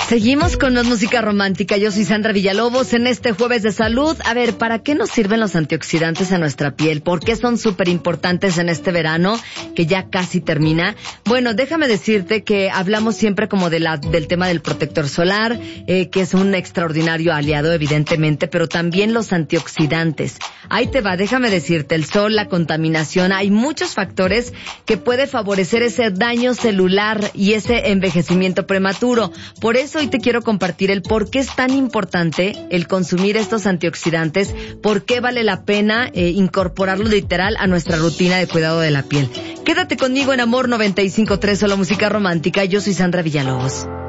Seguimos con más música romántica. Yo soy Sandra Villalobos en este Jueves de Salud. A ver, ¿para qué nos sirven los antioxidantes a nuestra piel? ¿Por qué son súper importantes en este verano que ya casi termina? Bueno, déjame decirte que hablamos siempre como del tema del protector solar, que es un extraordinario aliado, evidentemente, pero también los antioxidantes. Ahí te va, déjame decirte, el sol, la contaminación, hay muchos factores que puede favorecer ese daño celular y ese envejecimiento prematuro. Por eso hoy te quiero compartir el por qué es tan importante el consumir estos antioxidantes, por qué vale la pena incorporarlo literal a nuestra rutina de cuidado de la piel. Quédate conmigo en Amor 95.3, solo música romántica. Yo soy Sandra Villalobos.